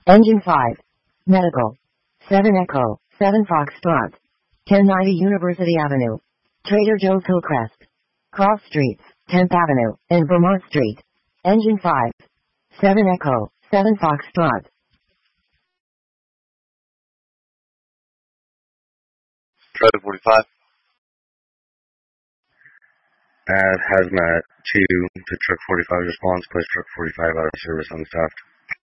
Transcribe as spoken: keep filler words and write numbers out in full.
Engine five. Medical. seven Echo, seven Foxtrot. ten ninety University Avenue. Trader Joe's Hillcrest. Cross Streets, tenth Avenue, and Vermont Street. Engine five. seven Echo, seven Foxtrot. Trader forty-five. At Hazmat two to Truck forty-five response, place Truck forty-five out of service unstaffed.